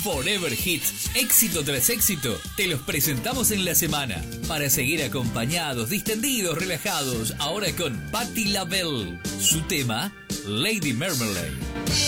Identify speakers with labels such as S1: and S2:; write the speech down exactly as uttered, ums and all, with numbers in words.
S1: Forever Hits, éxito tras éxito, te los presentamos en la semana. Para seguir acompañados, distendidos, relajados, ahora con Patti LaBelle. Su tema, Lady Marmalade.